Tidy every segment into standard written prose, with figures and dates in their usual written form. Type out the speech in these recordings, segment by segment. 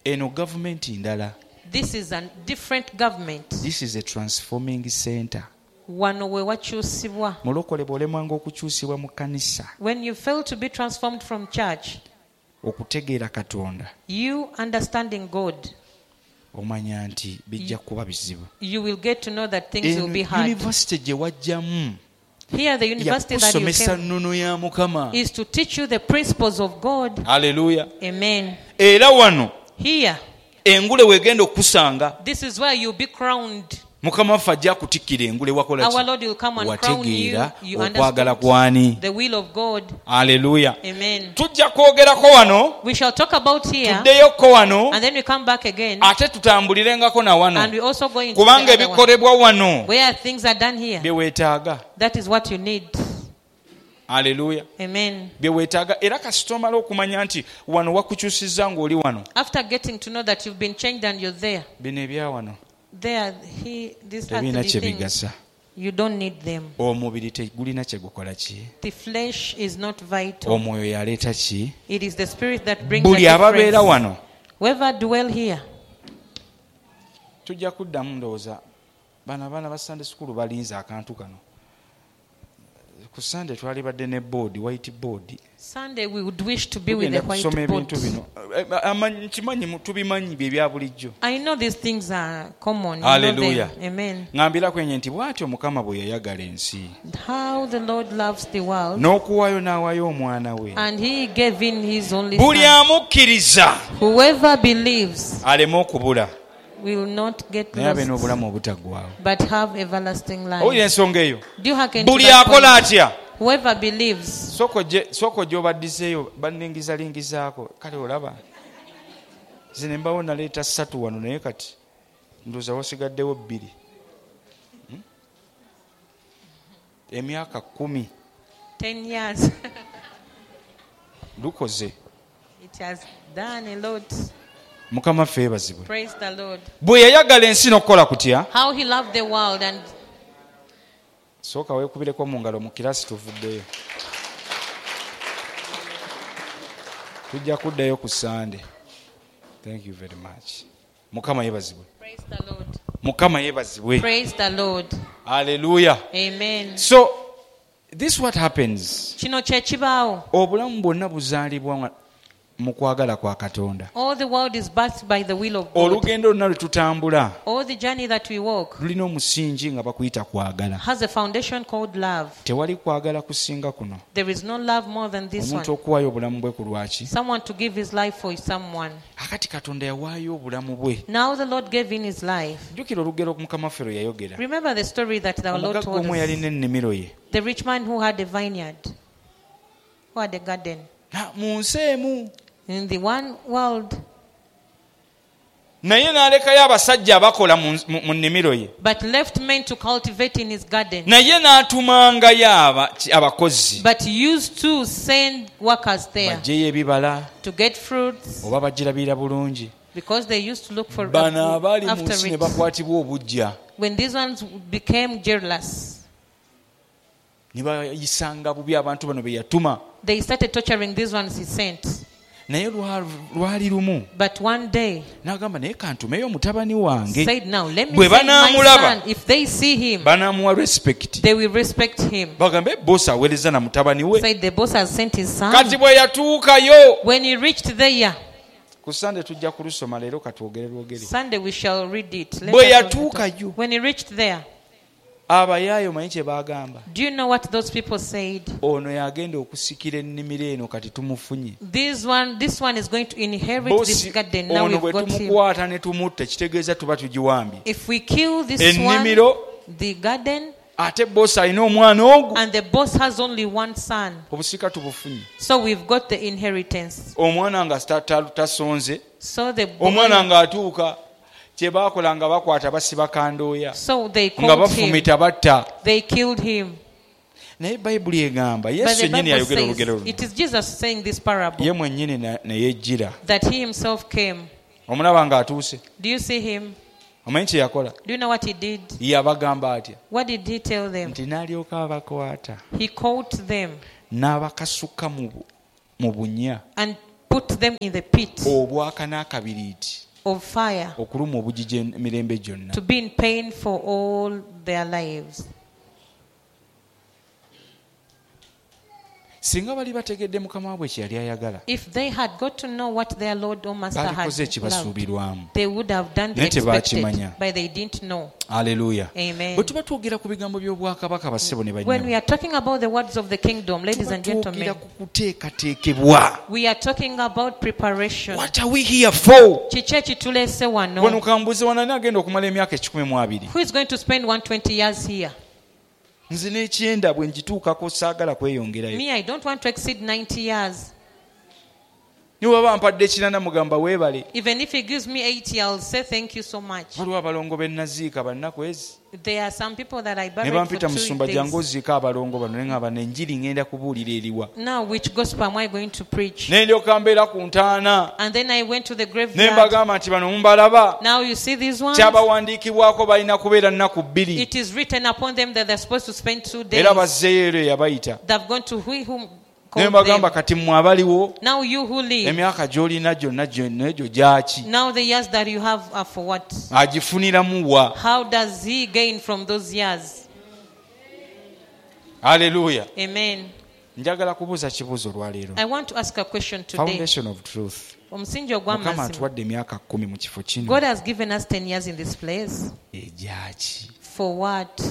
eno gavumenti ndala. This is a different government. This is a transforming center. Wano we wakyusibwa. Mulokole bw'olemwanga okukyusibwa mu kkanisa. When you fail to be transformed from church, okutegeera Katonda, you understanding God, omanya nti bijja kuba bizibu. you will get to know that things will be hard. University gye wajjamu Here, the university that you yakusomesa came nnono ya Mukama. is to teach you the principles of God. Hallelujah. Amen. Era wano Here, engule weegenda okusanga this is where you'll be crowned. Mukama waffe ajja kutikkira engule wakola Our ki? Lord will come and crown you. Wategeera You okwagala understand kwani. the will of God. Hallelujah. Amen. Tujja kwogerako wano, We shall talk about here, tuddeyoko wano, and then we come back again, ate tutambulirengako na and wano, we also go into kubanga the other one, ebikolebwa wano where things are done here. bye weetaaga. That is what you need. Hallelujah. Amen. Bye weetaaga. Era kasita omala okumanya nti wano wakukyusizza ng'oli wano, After getting to know that you've been changed and you're there, bino ebya wano these tebirina earthly kye things, bigasa. you don't need them. Omubiri tegulina kye gukola ki? The flesh is not vital. Omwoyo yaleeta ki? It is the spirit that brings Buli the ababeera difference. wano Whoever dwell here, tujja kuddamu ndowooza bano abaana ba Sunday school balinze akantu kano. Ku Sunday twali badde ne board, white board. Sunday we would wish to be with Tugenda the kusoma ebintu whiteboard. bino. Nkimanyi tubimanyi bye bya bulijjo. I know these things are common. You know Hallelujah. them. Amen. Ngambira kwenye nti bw'atyo Mukama bwe yayagala ensi. How the Lord loves the world, N'okuwaayo n'awaayo omwana we. and He gave in His only Buli Son. amukkiriza Whoever believes aleme okubula, will not get naye abe lost, n'obulamu obutaggwaawo. but have everlasting Owulira life. ensonga eyo? Do you hearken to Buli that akola point? atya? Whoever believes, Soko gy'obaddizeeyo banningizalingizaako. Kale olaba zino embawo naleeta 3 wano naye kati ndowooza wasigaddewo 2. Emyaka 10 10 years, lukoze. it has done a lot. Mukama ffe yeebazibwe. Praise the Lord. Bwe yayagala ensi n'okukola kutya? How He loved the world, and Sooka weekubireko mu ngalo mu kiraasi tuvuddeyo. Tujja kuddayo ku Sunday. Thank you very much. Mukama yeebazibwe. praise the Lord. Mukama yeebazibwe. Praise the Lord. Hallelujah. Amen. So this what happens. Kino kye kibaawo. Obulamu bwonna buzaalibwa mu kwagala kwa Katonda. All the world is birthed by the will of God. Olugendo lwonna lwe tutambula All the journey that we walk lulina omusingi nga bakuyita kwagala. has a foundation called love. Tewali kwagala kusinga kuno. There is no love more than this Omuntu one. okuwaayo obulamu bwe ku lwaki? Someone to give his life for someone. Akati Katonda yawaayo obulamu bwe. Now the Lord gave in His life. Jjukira olugero Mukama waffe lwe yayogera. Remember the story that our Lord Omugagga told omu us. yalina ennimiro ye. The rich man who had a vineyard, who had a garden. Mu nsi emu. In the one world, Naye n'alekayo abasajja abakola mu nnimiro ye. but left men to cultivate in his garden. Naye n'atumangayo abakozi. But used to send workers there Baggyeyo ebibala to get fruits, oba bagirabira bulungi. because they used to look for Bano abaali mu after nsi ne it. bakwatibwa obujja. When these ones became jealous, Ne bayisanga bubi abantu bano be yatuma. they started torturing these ones He sent. Naye lwali lumu But one day n'agamba naye kantumeyo mutabani wange. said, now let me Bwe send my banaamulaba, son. If they see him, banaamuwa respect. they will respect him. Bagambe bosi aweereza na mutabani we. Said the boss has sent his son. Kati bwe yatuukayo. When he reached there, Ku Sunday tujja kulusoma leero katwogere lwogere. Sunday we shall read it. Let Bwe us yatuukayo. when he reached there, Abayaayo manyi kye baagamba. do you know what those people said? Ono yagenda okusikira ennimiro eno kati tumufunye. This one is going to inherit this Bosi garden. Now ono we've bwe got him. tumukwata ne tumutta kitegeeza tuba tugiwambye. If we kill this Ennimiro, one, the garden, ate bosi alina omwana ogwo. and the boss has only one son, Obusika tubufunye. so we've got the inheritance. Omwana nga tasonze. So the Omwana boy, ng'atuuka kye baakola nga bakwata basiba kandooya. so they Nga called him. bafumita batta. They killed him. Naye Bayibuli egamba But Yesu the yennyini Bible yayogera olugero says, luno. it is Jesus saying this parable, Ye mwennyini ne yejjira. that He Himself came. Omulaba ng'atuuse. Do you see Him? Omanyi kye yakola? Do you know what He did? Yabagamba atya? What did He tell them? Nti n'alyoka abakwata. He caught them N'abakasuka mu bunnya. and put them in the pit obwaka n'akabiriiti of fire, okuluma obujiji emirembe gyonna. to be in pain for all their lives. Singa bali bategedde mukama waabwe kye yali ayagala, If they had got to know what their Lord or Master had balikoze loved, ekibasuubirwamu. they would have done the Naye expected, tebaakimanya. but they didn't know. Aleluya. Amen. Bwe tuba twogera ku bigambo by'obwakabaka bassebo ne When bannyabo, we are talking about the words of the kingdom, ladies tuba and twogera gentlemen, ku kuteekateekebwa. we are talking about preparation. What are we here for? Kiki ekituleese Wano wano? kambuze wanani agenda okumala emyaka 12? Who is going to spend 120 years here? Nze n'ekyenda bwe ngituukako saagala kweyongerayo. Me, I don't want to exceed 90 years. Ne bw'aba mpadde ekirana mugamba weebale. Even if he gives me 80, I'll say thank you so much. Waliwo abalongo be naziika bannaku ezi. There are some people that I Ne buried for bampita 2 musumba jangu days. oziika abalongo bano ne ngamba n'enjiri ngenda kubuulira eriwa. Now, which gospel am I going to preach? Ne ndyoka mbeera ku ntaana. And then I went to the Ne graveyard. mbagamba nti bano mumbalaba. Now you see these ones? Kyabawandiikibwako balina kubeera nnaku 2. It is written upon them that they're supposed to spend 2 days. Era bazzeeyo ero yabayita. They've gone to whom Ne called mbagamba them. kati mmwe abaliwo Now you who live, emyaka gy'olina gyonna egyo gyaki? now the years that you have are for what? Agifuniramu wa? How does he gain from those years? Aleluya. Amen. Njagala kubuuza kibuuzo olwaleero. I want to ask a question today. Foundation of truth. Omusingi Mukama ogw'amazima. atuwadde emyaka 10 mu kifo kino. God has given us 10 years in this place. Egyaki? For what?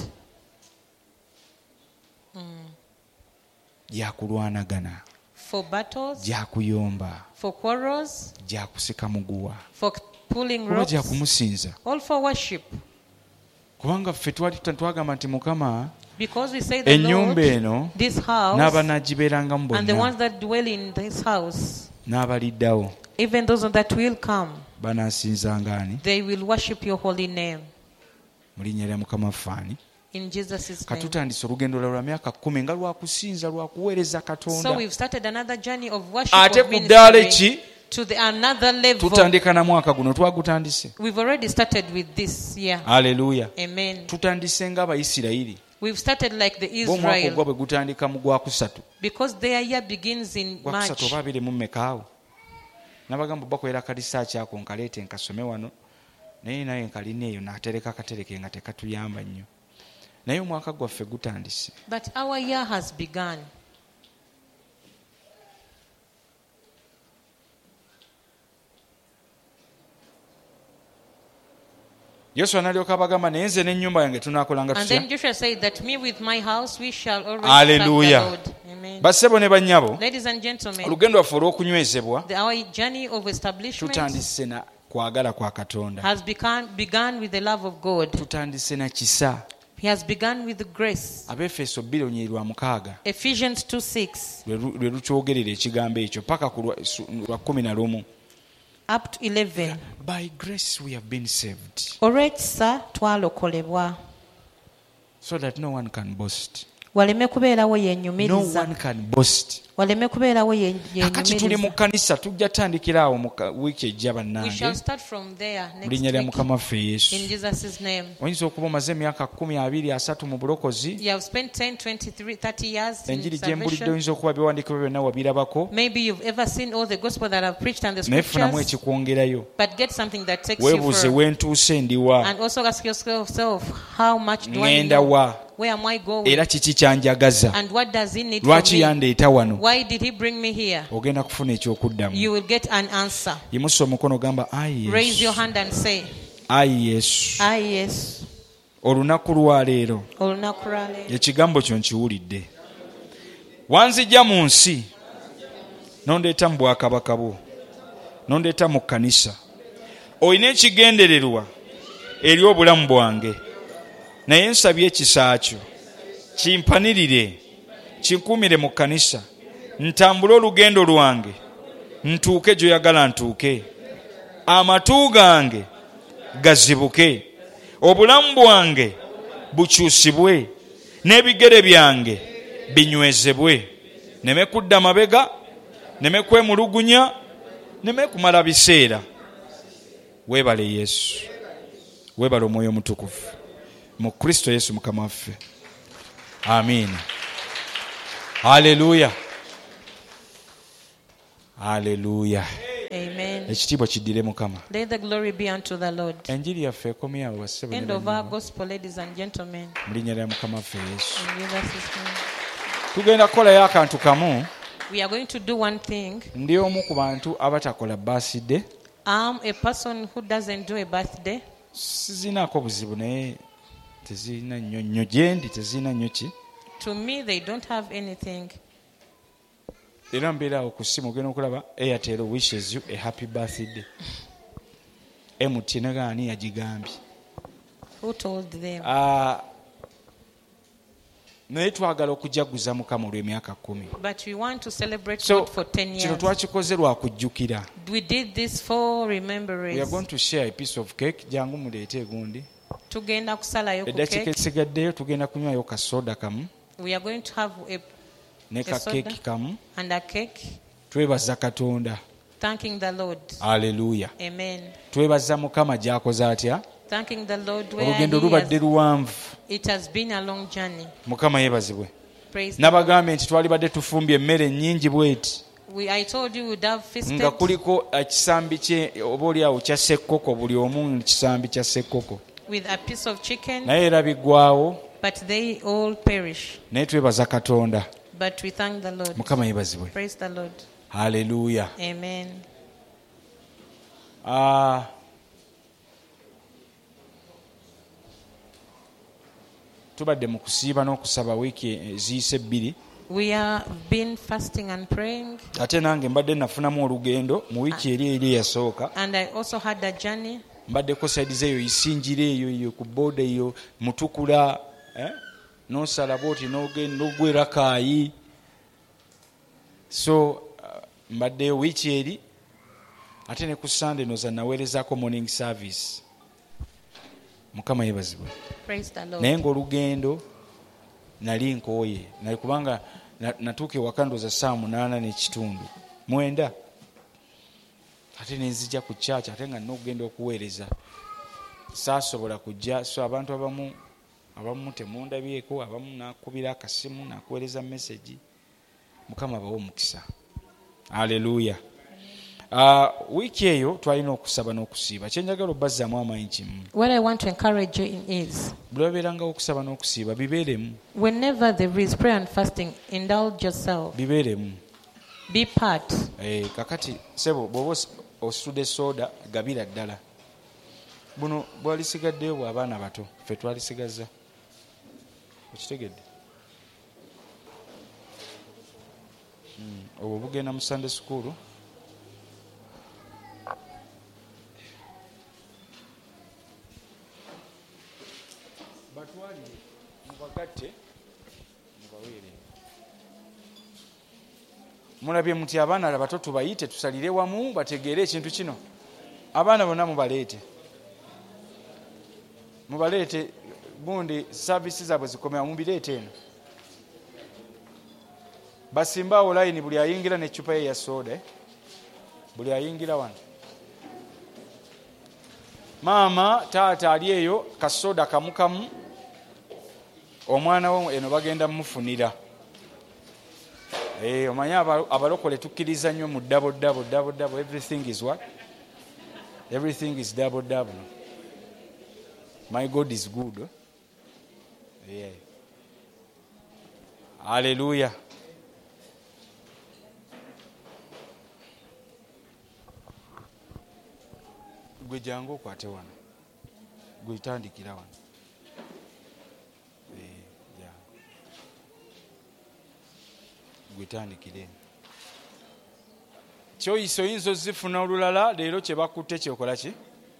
Gyakulwanagana, For battles? gyakuyomba, For quarrels? gyakusika muguwa, For pulling oba ropes? gyakumusinza. All for worship. Kubanga ffe twagamba nti Mukama Because we say the ennyumba Lord, eno this house, n'abanaagibeerangamu and the bonna ones that dwell in this house, n'abaliddawo even those that will come, banaasinzanga ani? they will worship your holy name. Mu linnya lya Mukama waffe ani? In Jesus' name. Katutandise olugendo lwa myaka 10 nga lwakusinza lwakuweereza So Katonda. we've started another journey of worship, Ate of ku ddaala ministry, eki to another level. tutandika na mwaka guno twagutandise. We've already started with this year. Aleluya. Amen. Tutandise ng'Abayisirayiri. We've started like the Omwaka Israel, ogwo bwe gutandika mu Gwakusatu. because their year begins in Gwakusatu March. oba 24 nabagamba bakwera kalisaaki ako nkaleete nkasome wano naye nkalina eyo n'atereka akatereke nga tekatuyamba nnyo, naye omwaka gwaffe gutandise. But our year has begun. Yoswa n'alyoka abagamba naye nze n'ennyumba yange tunaakolanga And then tutya? Joshua said that me with my house we shall always Hallelujah. serve the Lord. Amen. Bassebo ne bannyabo, Ladies and gentlemen, olugendo lwaffe olw'okunywezebwa our journey of establishment tutandise na kwagala kwa Katonda, has begun with the love of God. tutandise na kisa. He has begun with grace. Abefeso 2:6 Ephesians 2:6 lwe lukyogerera ekigambo ekyo paka ku lwa 11. up to 11. By grace we have been saved, Olw'ekisa twalokolebwa so that no one can boast. waleme kubeerawo No yeenyumiriza, one can boast. waleme kubeerawo Kakati tuli mu yeenyumiriza. kkanisa tujja tandikira awo mu wiiki ejja We bannange shall start from there mu next linnya lya week Mukama waffe Yesu. in Jesus' name. Oyinza okuba omaze emyaka 10, 20, 30 mu bulokozi. You have spent 10, 23, 30 years in Enjiri gye mbulidde salvation. oyinza okuba biwandiiko byonna wabirabako, Maybe you've ever seen all the gospel that I've preached and the naye funamu scriptures, ekikwongerayo. but get something that takes you Weebuuze further. wentuuse ndiwa, And also ask yourself, how much do I ŋŋenda know? wa, Where am I going? era kiki kyanjagaza, And what does he need lwaki from me? yandeeta wano. Why did he bring me here? Ogenda kufuna ekyokuddamu. You will get an answer. Yimusa omukono gamba ayi Raise your Yesu, hand and say, ayi Yesu. ah yes. Olunaku lwaleero Olunaku lwa leero. ekigambo kyo nkiwulidde. Wanzijja mu nsi nondeeta mu bwakabaka bwo, nondeeta mu kkanisa. Olina ekigendererwa eri obulamu bwange, naye nsabye ekisa kyo kimpanirire, kinkuumire mu kkanisa, ntambule olugendo lwange, ntuuke gy'oyagala ntuuke, amatu gange gazibuke, obulamu bwange bukyusibwe, n'ebigere byange binywezebwe, neme kudda mabega, neme kwemulugunya, neme kumala biseera. Weebale Yesu, weebale Omwoyo Omutukuvu mu Kristo Yesu Mukama waffe. Amiina. Haleluya. Haleluya. Amen. Ekitiibwa kiddire Mukama. Let the glory be unto the Lord. Enjiri yaffe ekomye awo bassebo ne End of our bannyabo. gospel, ladies and gentlemen. Mu linnya lya Mukama waffe Yesu. In Jesus' name. Tugenda kukolayo akantu kamu. We are going to do one thing. Ndi omu ku bantu abatakola birthday. I'm a person who doesn't do a birthday. Sizinaako buzibu naye tezirina nnyo gye ndi tezirina nnyo ki. To me, they don't have anything. Era mbeera awo ku ssimu ogenda okulaba Airtel wishes you a happy birthday. MTN gaani yagigambye. Who told them? Naye twagala okujaguza Mukama olw'emyaka 10. But we want to celebrate So God for 10 kino years. twakikoze lwa kujjukira. We did this for We are remembrance. going to share a piece of cake. Jangu muleete egundi. Tugenda kusalayo ku Eddakiika cake. esigaddeyo tugenda kunywayo ka soda kamu We are going to have ne ka soda. keeki kamu. a cake. Twebaza Katonda. Thanking the Lord. Haleluya. Amen. Twebaza Mukama gy'akoze atya. Thanking the Lord where Olugendo he lubadde has, luwanvu. it has been a long journey. Mukama yeebazibwe. Praise the Nabagambye nti twalibadde tufumbye emmere nnyingi bweti. I told you we'd have feasted Nga kuliko ekisambi kye oba oli awo kya ssekkoko buli omu kisambi kya ssekkoko. with a piece of chicken, Naye era biggwawo. but they all perish. Naye twebaza Katonda. But we thank the Lord. Mukama yeebazibwe. Praise the Lord. Haleluya. Amen. Tubadde mu kusiiba n'okusaba wiiki eziyise 2. We have been fasting and praying, Ate nange mbadde nafunamu olugendo mu wiiki eri eyasooka. and I also had a journey. Mbaddeko saidi eyo isinjira eyo ku booda eyo Mutukula n'osala bwoti n'ogwera Kaayi. So mbaddeyo wiiki eri ate ne ku Sunday noza naweerezaako morning service. Mukama yeebazibwe. Praise the Lord. Naye ng'olugendo nali nkooye nali kubanga natuuka ewaka ndooza 8:30 9 ate nenzija ku church ate nga n'okugenda okuweereza saasobola kujja. So abantu abamu temundabyeko, abamu nakubira akasimu nakuweereza message. Mukama abawe omukisa. Haleluya. Wiiki eyo twalina okusaba n'okusiiba. Kyenjagala obbazaamu amaanyi kimu. What I want to encourage you in is, Buli wabeerangawo okusaba n'okusiiba bibeeremu. whenever there is prayer and fasting, indulge yourself. Bibeeremu. Be part. Kakati sebo bw'oba ositudde soda gabira ddala. Buno bwalisigaddeyo bw'abaana bato ffe twalisigaza. Okitegedde? Obwo bugenda mu Sunday school. Batwalire mubagatte mubaweere. Mulabye muti abaana abato tubayite tusalire wamu bategeere ekintu kino. Abaana bonna mubaleete. Mubaleete gundi services zaabwe zikomera mubireete eno. Basimbaawo layini buli ayingira n'eccupa ye ya soda. Buli ayingira wano. Maama taata ali eyo kasoda kamukamu. Omwana we eno bagenda mmufunira. Omanyi abalokole tukkiriza nnyo mu double. Everything is what? Everything is double. My God is good. Yeah. Hallelujah. Gwe jangu okwate wano. Gwe tandikira wano. Gwetandikire. Kyoyiso oyinza ozifuna olulala leero kye bakutte kyokola ki?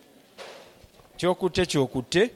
Kyokutte.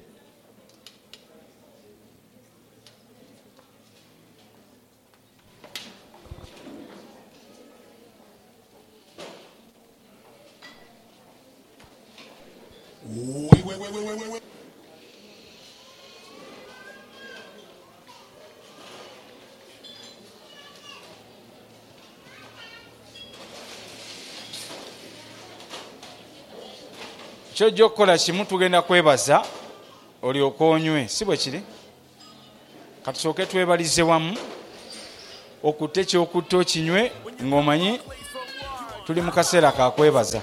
Kyojja okukola kimu tugenda kwebaza olyoke onywe. Si bwe kiri? Katusooke twebalize wamu okutte kyokutte okinywe ng'omanyi tuli mu kaseera kakwebaza.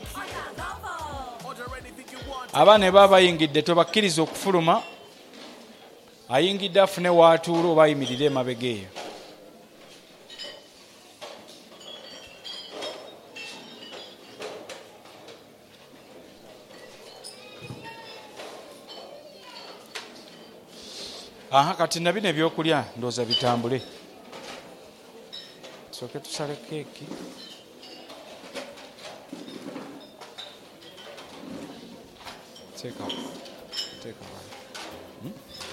Abaana baba bayingidde tobakkiriza okufuluma, ayingidde afune waatuula oba ayimirire emabega eyo. Kati nabino ebyokulya ndooza bitambule. Tusooke tusale keeki. Teeka wano.